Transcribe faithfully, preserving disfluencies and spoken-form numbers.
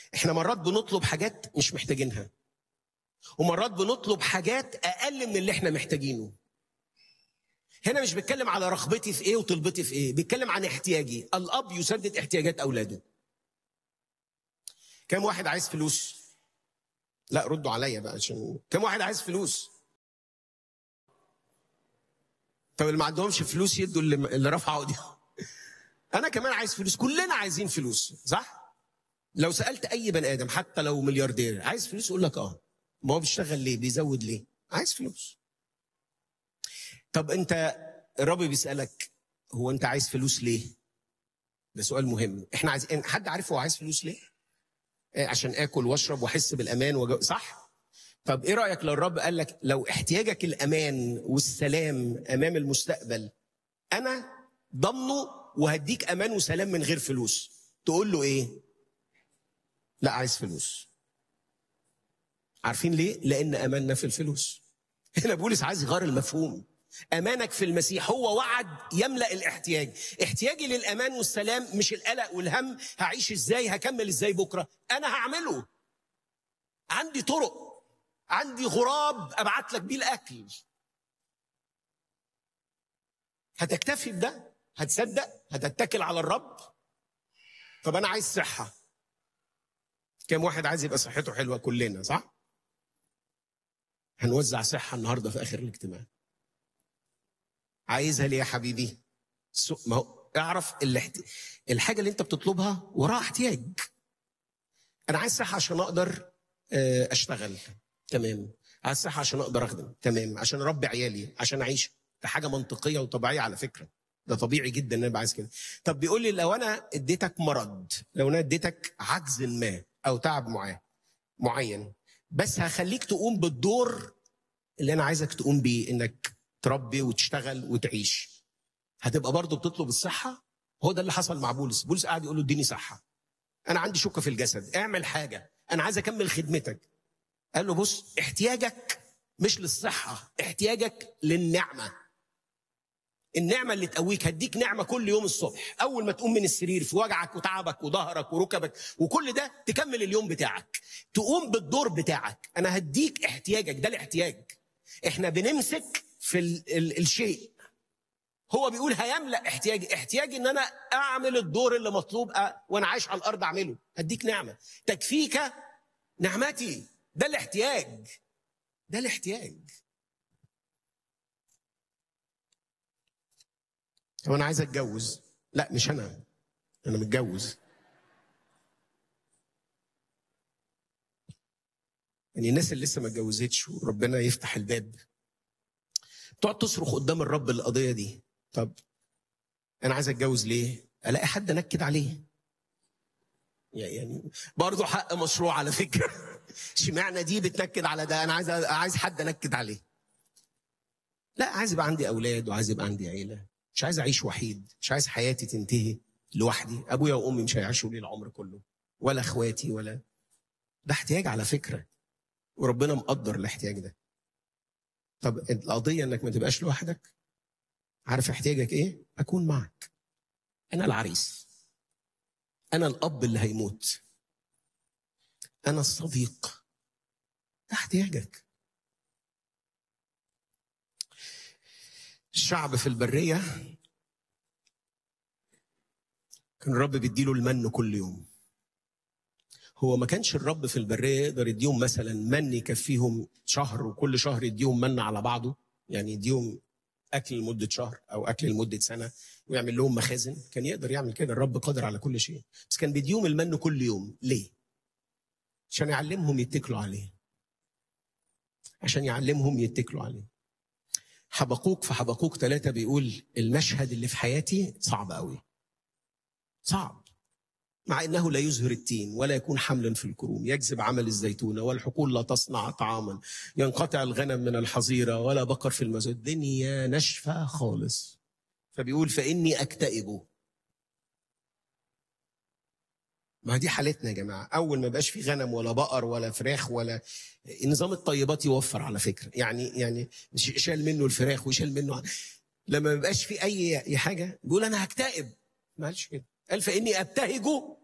احنا مرات بنطلب حاجات مش محتاجينها، ومرات بنطلب حاجات اقل من اللي احنا محتاجينه. هنا مش بيتكلم على رغبتي في ايه وطلبتي في ايه، بيتكلم عن احتياجي. الاب يسدد احتياجات اولاده. كم واحد عايز فلوس؟ لا ردوا عليا بقى، عشان كم واحد عايز فلوس؟ طب اللي ما عندهمش فلوس يدوا اللي, اللي رفعوا ايديهم. انا كمان عايز فلوس، كلنا عايزين فلوس، صح؟ لو سالت اي بني ادم حتى لو ملياردير عايز فلوس يقول لك اه. ما هو بيشتغل ليه؟ بيزود ليه؟ عايز فلوس. طب انت الرب بيسالك هو انت عايز فلوس ليه؟ ده سؤال مهم. احنا عايزين، حد عارف هو عايز فلوس ليه؟ إيه؟ عشان اكل واشرب واحس بالامان وجو... صح؟ طب ايه رايك لو الرب قال لك لو احتياجك الامان والسلام امام المستقبل انا ضمنه وهديك امان وسلام من غير فلوس، تقول له ايه؟ لا عايز فلوس. عارفين ليه؟ لان اماننا في الفلوس. هنا بولس عايز يغير المفهوم. امانك في المسيح هو وعد يملا الاحتياج. احتياجي للامان والسلام مش القلق والهم، هعيش ازاي، هكمل ازاي بكره، انا هعمله. عندي طرق، عندي غراب ابعت لك بيه الاكل. هتكتفي بده؟ هتصدق؟ هتتكل على الرب؟ طب انا عايز صحه. كم واحد عايز يبقى صحته حلوه؟ كلنا، صح؟ هنوزع صحه النهارده في اخر الاجتماع. عايزها ليه يا حبيبي؟ ما هو اعرف الاحت... الحاجه اللي انت بتطلبها وراها احتياج. انا عايز صحه عشان اقدر اشتغل، تمام. عايز صحه عشان اقدر اخدم، تمام. عشان اربي عيالي، عشان اعيش. ده حاجه منطقيه وطبيعيه على فكره. ده طبيعي جدا ان انا ابقى عايز كده. طب بيقول لي لو انا اديتك مرض، لو انا اديتك عجز ما او تعب معاه معين، بس هخليك تقوم بالدور اللي انا عايزك تقوم بيه، انك تربي وتشتغل وتعيش، هتبقى برضو بتطلب الصحه؟ هو ده اللي حصل مع بولس. بولس قاعد يقول له اديني صحه، انا عندي شوكه في الجسد، اعمل حاجه، انا عايز اكمل خدمتك. قال له بص، احتياجك مش للصحه، احتياجك للنعمه. النعمه اللي تقويك. هديك نعمه كل يوم الصبح اول ما تقوم من السرير، في وجعك وتعبك وظهرك وركبك وكل ده، تكمل اليوم بتاعك، تقوم بالدور بتاعك. انا هديك احتياجك. ده الاحتياج. احنا بنمسك في ال ال الشيء. هو بيقول هيملأ احتياجي. احتياجي ان انا اعمل الدور اللي مطلوب أ... وانا عايش على الارض اعمله. هديك نعمه تكفيك نعمتي. ده الاحتياج. ده الاحتياج. طب انا عايز اتجوز. لا مش انا، انا متجوز. يعني الناس اللي لسه ما اتجوزتش وربنا يفتح الباب تقعد تصرخ قدام الرب القضيه دي. طب انا عايز اتجوز ليه؟ الاقي حد انكد عليه. يعني برضه حق مشروع على فكره. اشمعنى دي بتنكد على ده؟ انا عايز عايز حد انكد عليه. لا، عايز يبقى عندي اولاد وعايز يبقى عندي عيله. مش عايز اعيش وحيد، مش عايز حياتي تنتهي لوحدي. ابويا وامي مش هيعيشوا لي العمر كله، ولا اخواتي، ولا. ده احتياج على فكره، وربنا مقدر الاحتياج ده. طب القضيه انك ما تبقاش لوحدك. عارف احتياجك ايه؟ اكون معك. انا العريس، انا الاب اللي هيموت، انا الصديق. ده احتياجك. الشعب في البريه كان الرب بيديله المن كل يوم. هو ما كانش الرب في البريه يقدر يديهم مثلا من يكفيهم شهر، وكل شهر يديهم من على بعضه، يعني يديهم اكل لمده شهر او اكل لمده سنه ويعمل لهم مخازن. كان يقدر يعمل كده، الرب قادر على كل شيء. بس كان بيديهم المن كل يوم. ليه؟ عشان يعلمهم يتكلوا عليه. عشان يعلمهم يتكلوا عليه. حبقوق في حبقوق ثلاثة بيقول المشهد اللي في حياتي صعب قوي، صعب. مع انه لا يزهر التين ولا يكون حملا في الكروم، يجذب عمل الزيتونه والحقول لا تصنع طعاما، ينقطع الغنم من الحظيره ولا بقر في المزود. الدنيا ناشفه خالص. فبيقول فاني اكتئب. ما دي حالتنا يا جماعه. اول ما بقاش في غنم ولا بقر ولا فراخ ولا نظام الطيبات يوفر على فكره، يعني يعني شال منه الفراخ وشال منه. لما ما بقاش في اي حاجه بيقول انا هكتئب. ما قالش كده، قال فاني ابتهج